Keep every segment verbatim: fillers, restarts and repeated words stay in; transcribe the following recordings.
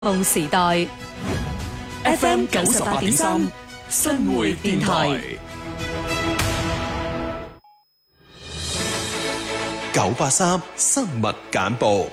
夢時代 F M 九十八點三新會電台九八三生物簡報。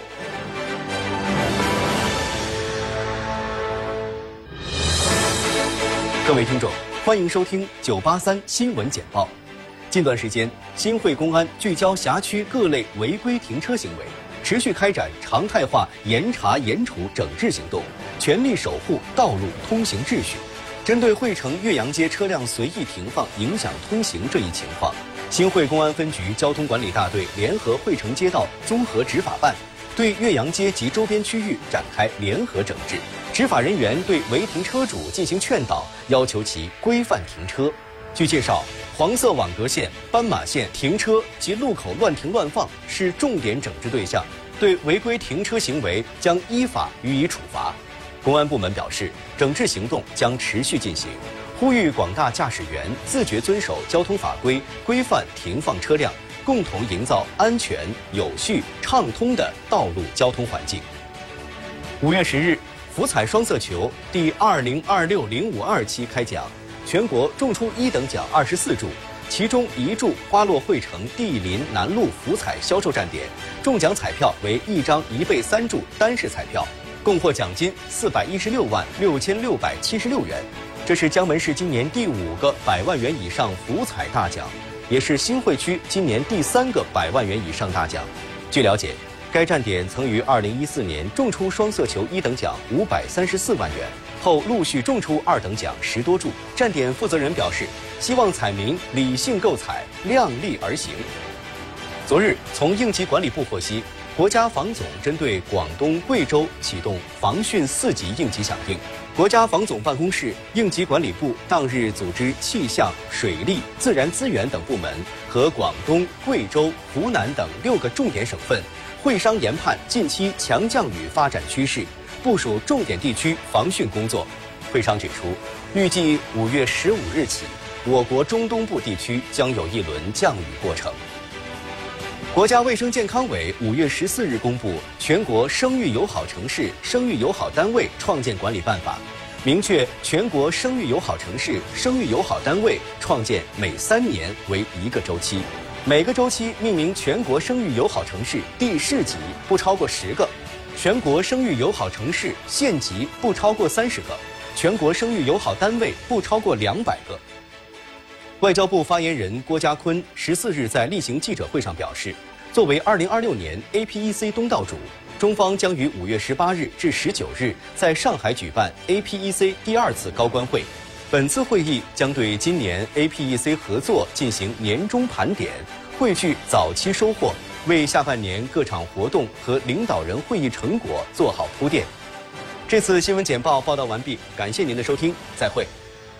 各位聽眾，歡迎收聽九八三新聞簡報。近段時間，新會公安聚焦轄區各類違規停車行為，持續開展常態化嚴查嚴處整治行動，全力守護道路通行秩序。針對惠城岳陽街車輛隨意停放影響通行這一情況，新會公安分局交通管理大隊聯合惠城街道綜合執法辦，對岳陽街及周邊區域展開聯合整治。執法人員對違停車主進行勸導，要求其規範停車。據介紹，黃色網格線、斑馬線停車及路口亂停亂放是重點整治對象，對違規停車行為將依法予以處罰。公安部門表示，整治行動將持續進行，呼籲廣大駕駛員自覺遵守交通法規，規範停放車輛，共同營造安全、有序、暢通的道路交通環境。五月十日，福彩雙色球第二零二六零五二期開獎，全國中出一等獎二十四注，其中一注花落惠城地林南路福彩銷售站點，中獎彩票為一張一倍三注單式彩票，共獲獎金四百一十六萬六千六百七十六元。這是江門市今年第五個百萬元以上福彩大獎，也是新會區今年第三個百萬元以上大獎。據了解，該站點曾於二零一四年中出雙色球一等獎五百三十四萬元，後陸續中出二等獎十多注。站點負責人表示，希望彩民理性購彩，量力而行。昨日，從應急管理部獲悉，國家防總針對廣東、貴州啟動防汛四級應急響應。國家防總辦公室、應急管理部當日組織氣象、水利、自然資源等部門和廣東、貴州、湖南等六個重點省份會商研判近期強降雨發展趨勢，部署重點地區防汛工作。會商指出，預計五月十五日起，我國中東部地區將有一輪降雨過程。國家衛生健康委五月十四日公布《全國生育友好城市、生育友好單位創建管理辦法》，明確全國生育友好城市、生育友好單位創建每三年為一個週期，每個週期命名全國生育友好城市地市級不超過十個，全國生育友好城市縣級不超過三十個，全國生育友好單位不超過兩百個。外交部發言人郭家坤十四日在例行記者會上表示，作為二零二六年 A P E C 東道主，中方將於五月十八日至十九日在上海舉辦 A P E C 第二次高官會。本次會議將對今年 A P E C 合作進行年終盤點，匯聚早期收穫，為下半年各場活動和領導人會議成果做好鋪墊。這次新聞簡報報道完畢，感謝您的收聽，再會。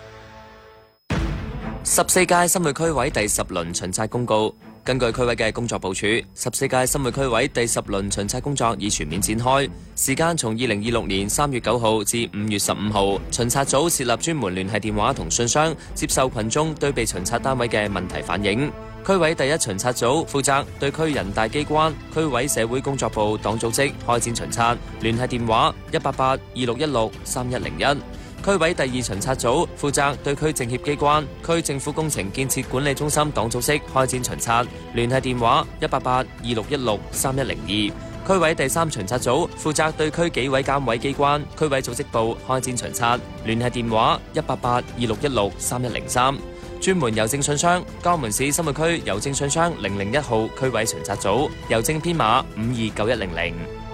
十四屆新會區委第十輪巡察公告，根據區委嘅工作部署，十四屆新會區委第十輪巡察工作已全面展開，時間從二零二六年三月九號至五月十五號。巡察組設立專門聯繫電話同信箱，接受群眾對被巡察單位嘅問題反映。區委第一巡察組負責對區人大機關、區委社會工作部黨組織開展巡察，聯繫電話一八八二六一六三一零一。區委第二巡察組負責對區政協機關、區政府工程建設管理中心黨組織開展巡察，聯繫電話一八八二六一六三一零二。區委第三巡察組負責對區紀委監委機關、區委組織部開展巡察，聯繫電話一八八二六一六三一零三。專門郵政信箱，江門市新會區郵政信箱零零一號區委巡察組，郵政編碼五二九一零零。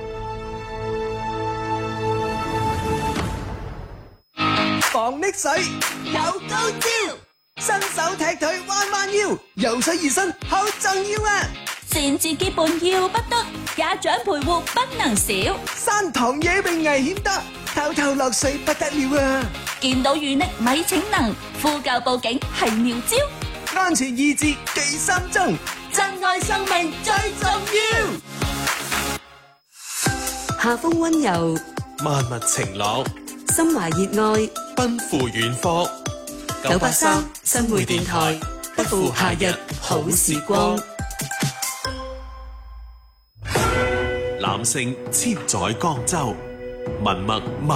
防溺水有高招，新手踢腿彎彎腰，游水熱身好重要啊！ 擅自結伴要不得，家長陪護不能少。 山塘野泳危險得，偷偷落水不得了啊！ 見到淤溺咪逞能，呼救報警係妙招。 安全意志記心中，珍愛生命最重要。 夏風溫柔， 萬物晴朗， 心懷熱愛， 奔赴遠方。 九八三新會電台，不負夏日好時光。 男性千載江州， 文墨